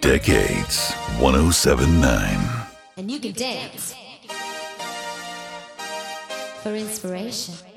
Decades 1079. And you can dance for inspiration.